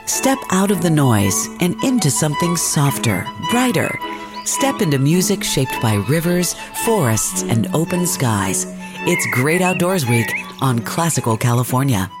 Step out of the noise and into something softer, brighter. Step into music shaped by rivers, forests, and open skies. It's Great Outdoors Week on Classical California.